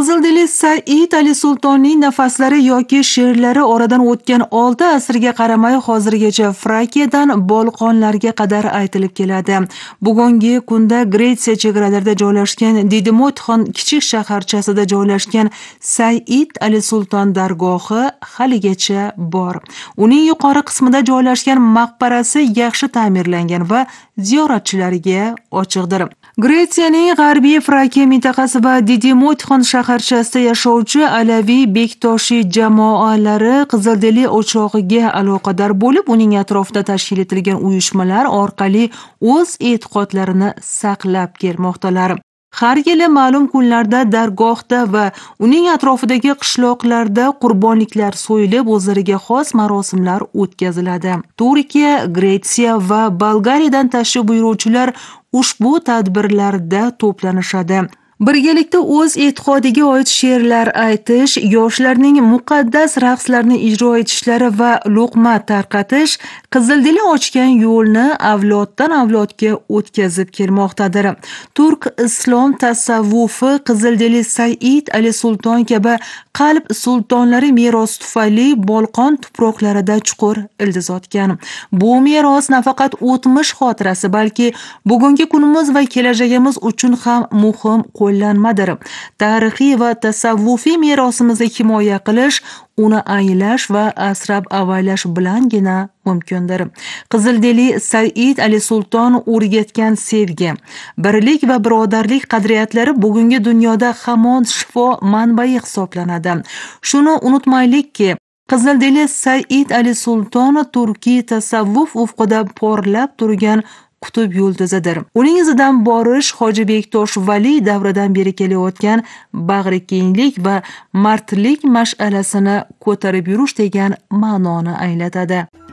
Qizildili Said Ali Sultonning nafaslari yoki she'rlari oradan o'tgan 6 asrga qaramay hozirgacha Frakiyadan Bolqonlarga qadar aytilib keladi. Bugungi kunda Gretsiya chegaralarida joylashgan Didimo'txon kichik shaharchasida joylashgan Said Ali Sulton dargohi haligacha bor. Uning yuqori qismida joylashgan maqbarasi yaxshi ta'mirlangan va ziyoratchilarga ochiqdir. Gretsiyaning g'arbiy Frakiya mintaqasi va Didimo'txon shaharchasida yashovchi Alaviy Bektoshi jamoalari Qizildili o'chog'iga aloqador bo'lib, uning atrofida tashkil etilgan uyushmalar orqali o'z e'tiqodlarini saqlab kelmoqdalar. Har yili ma'lum kunlarda dargohda va uning atrofidagi qishloqlarda qurbonliklar so'yilib, o'zlariga xos marosimlar o'tkaziladi. Turkiya, Gretsiya va Bolgariyadan tashrif buyuruvchilar ushbu tadbirlarda to'planishadi. Birgalikda o'z e'tiqodiga oid she'rlar aytish, yoshlarning muqaddas raqslarni ijro etishlari va luqma tarqatish Qizildili ochgan yo'lni avloddan avlodga o'tkazib kelmoqdadir. Turk islom tasavvufi Qizildili Said Ali Sulton kabi qalb sultonlari merosi tufayli Bolqon tuproqlarida chuqur ildiz otgan. Bu meros nafaqat o'tmish xotirasi, balki bugungi kunimiz va kelajagimiz uchun ham muhim qo'llanmadir. Tarixiy va tasavvufiy merosimizni himoya qilish, uni anglash va asrab-avaylash bilangina mumkindir. Qizildili Said Ali Sulton o'rgatgan sevgi, birlik va birodarlik qadriyatlari bugungi dunyoda hamon shifo manbai hisoblanadi. Shuni unutmaylikki, Qizildili Said Ali Sulton turkiy tasavvuf ufqida porlab turgan qutb yulduzidir. Uning izidan borish Hoji Bektosh Vali davridan beri kelayotgan bag'rikenglik va mardlik mash'alasini ko'tarib yurish degan ma'noni anglatadi.